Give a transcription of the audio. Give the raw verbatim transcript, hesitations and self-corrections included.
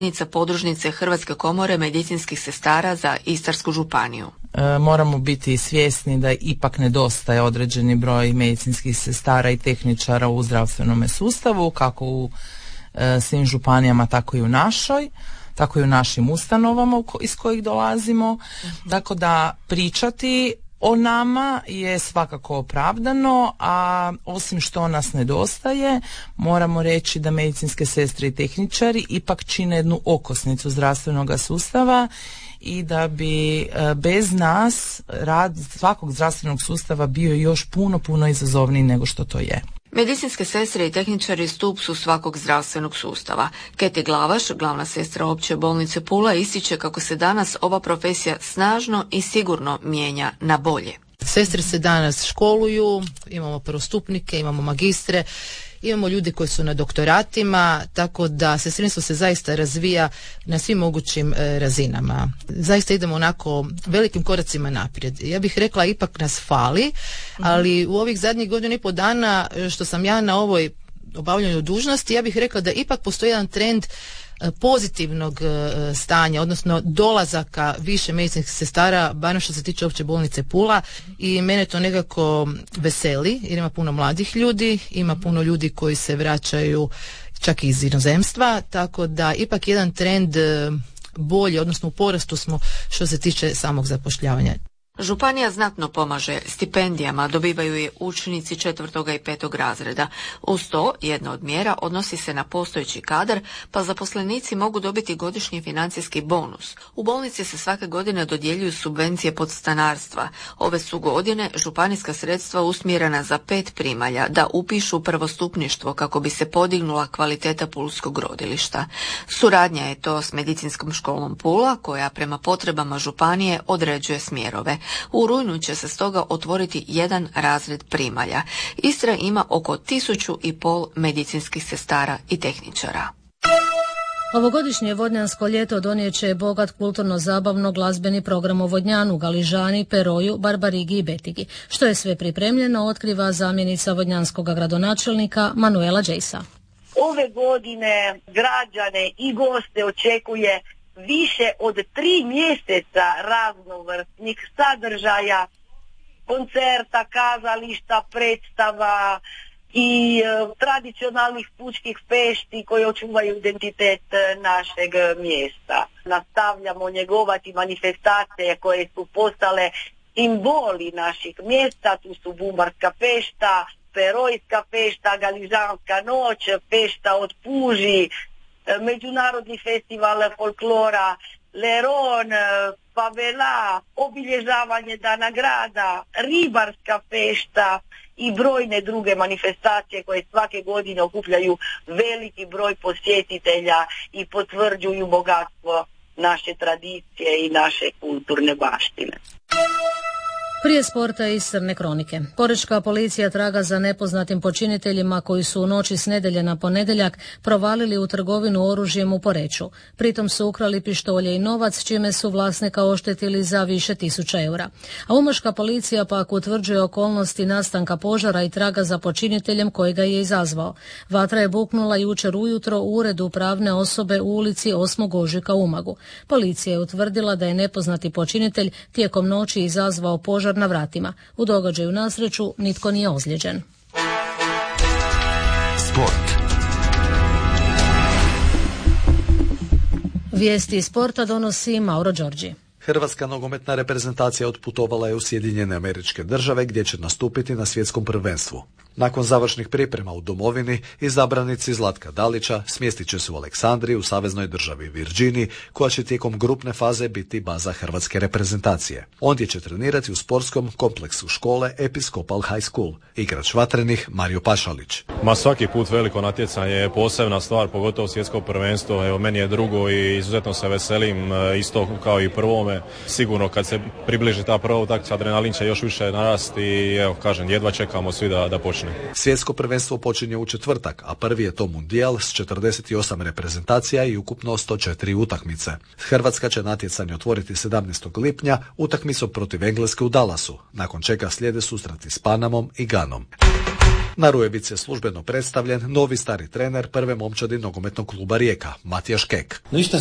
podružnice Hrvatske komore medicinskih sestara za Istarsku županiju. E, moramo biti svjesni da ipak nedostaje određeni broj medicinskih sestara i tehničara u zdravstvenom sustavu, kako u e, svim županijama, tako i u našoj, tako i u našim ustanovama iz kojih dolazimo. Uh-huh. Tako da pričati o nama je svakako opravdano, a osim što nas nedostaje, moramo reći da medicinske sestre i tehničari ipak čine jednu okosnicu zdravstvenog sustava i da bi bez nas rad svakog zdravstvenog sustava bio još puno, puno izazovniji nego što to je. Medicinske sestre i tehničari stup su svakog zdravstvenog sustava. Keti Glavaš, glavna sestra Opće bolnice Pula, ističe kako se danas ova profesija snažno i sigurno mijenja na bolje. Sestre se danas školuju, imamo prvostupnike, imamo magistre, imamo ljude koji su na doktoratima, tako da sestrinstvo se zaista razvija na svim mogućim e, razinama. Zaista idemo onako velikim koracima naprijed. Ja bih rekla ipak nas fali, ali u ovih zadnjih godina i pol dana što sam ja na ovoj obavljanju dužnosti, ja bih rekla da ipak postoji jedan trend pozitivnog stanja, odnosno dolazaka više medicinskih sestara, barem što se tiče Opće bolnice Pula, i mene to nekako veseli jer ima puno mladih ljudi, ima puno ljudi koji se vraćaju čak i iz inozemstva, tako da ipak jedan trend bolji, odnosno u porastu smo što se tiče samog zapošljavanja. Županija znatno pomaže stipendijama, dobivaju je učenici četvrtog i petog razreda. Uz to, jedna od mjera odnosi se na postojeći kadar, pa zaposlenici mogu dobiti godišnji financijski bonus. U bolnici se svake godine dodjeljuju subvencije podstanarstva. Ove su godine županijska sredstva usmjerena za pet primalja da upišu prvostupništvo kako bi se podignula kvaliteta pulskog rodilišta. Suradnja je to s medicinskom školom Pula, koja prema potrebama županije određuje smjerove. U rujnu će se stoga otvoriti jedan razred primalja. Istra ima oko tisuću i pol medicinskih sestara i tehničara. Ovogodišnje Vodnjansko ljeto donijet će bogat kulturno-zabavno glazbeni program u Vodnjanu, Galižani, Peroju, Barbarigi i Betigi. Što je sve pripremljeno, otkriva zamjenica vodnjanskog gradonačelnika Manuela Džejsa. Ove godine građane i goste očekuje više od tri mjeseca raznovrsnih sadržaja, koncerta, kazališta, predstava i e, tradicionalnih pučkih fešti koje očuvaju identitet našeg mjesta. Nastavljamo njegovati manifestacije koje su postale simboli naših mjesta, tu su Bumbarska fešta, Perojska fešta, Galižanska noć, fešta od puži, Međunarodni festival folklora, Leron, Favela, obilježavanje Dana grada, Ribarska fešta i brojne druge manifestacije koje svake godine okupljaju veliki broj posjetitelja i potvrđuju bogatstvo naše tradicije i naše kulturne baštine. Prije sporta i crne kronike. Porečka policija traga za nepoznatim počiniteljima koji su u noći s nedjelje na ponedjeljak provalili u trgovinu oružjem u Poreču. Pritom su ukrali pištolje i novac, čime su vlasnika oštetili za više tisuća eura. A umoška policija pak utvrđuje okolnosti nastanka požara i traga za počiniteljem koji ga je izazvao. Vatra je buknula jučer ujutro u uredu pravne osobe u ulici osmog ožujka u Umagu. Policija je utvrdila da je nepoznati počinitelj tijekom noći izazvao požar na vratima. U događaju nasreću nitko nije ozlijeđen. Sport. Vijesti iz sporta donosi Mauro Đorđi. Hrvatska nogometna reprezentacija otputovala je u Sjedinjene Američke Države gdje će nastupiti na svjetskom prvenstvu. Nakon završnih priprema u domovini, izabranici Zlatka Dalića smjestit će se u Aleksandriji u saveznoj državi Virginiji, koja će tijekom grupne faze biti baza hrvatske reprezentacije. Ondje će trenirati u sportskom kompleksu škole Episcopal High School. Igrač vatrenih Mario Pašalić. Ma svaki put veliko natjecanje je posebna stvar, pogotovo svjetsko prvenstvo. Evo, meni je drugo i izuzetno se veselim, isto kao i prvome. Sigurno kad se približi ta prva utakmica, adrenalin će još više narasti i evo, kažem, jedva čekamo svi da, da počne. Svjetsko prvenstvo počinje u četvrtak, a prvi je to mundijal s četrdeset osam reprezentacija i ukupno sto četiri utakmice. Hrvatska će natjecanje otvoriti sedamnaestog lipnja utakmicom protiv Engleske u Dallasu, nakon čega slijede susreti s Panamom i Ganom. Na Rujevici je službeno predstavljen novi stari trener prve momčadi nogometnog kluba Rijeka, Matija Škek. Ništa